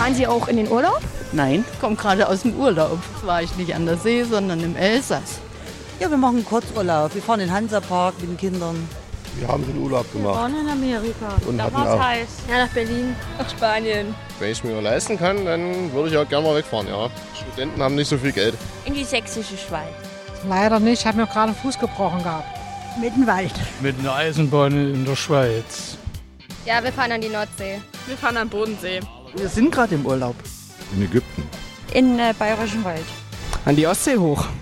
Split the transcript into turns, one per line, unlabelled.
Fahren Sie auch in den Urlaub?
Nein, ich komme gerade aus dem Urlaub. War ich nicht an der See, sondern im Elsass.
Ja, wir machen einen Kurzurlaub. Wir fahren in den Hansapark mit den Kindern.
Wir haben den Urlaub
Wir
gemacht
waren in Amerika.
und
Da
hatten
war es
auch.
heiß.
Ja, nach Berlin. Nach Spanien.
Wenn ich es mir leisten kann, dann würde ich auch gerne mal wegfahren, ja. Studenten haben nicht so viel Geld.
In die sächsische Schweiz.
Leider nicht, ich habe mir gerade einen Fuß gebrochen gehabt.
Mit dem Wald.
Mit einer Eisenbahn in der Schweiz.
Ja, wir fahren an die Nordsee.
Wir fahren am Bodensee.
Wir sind gerade im Urlaub.
In Ägypten.
In Bayerischen Wald.
An die Ostsee hoch.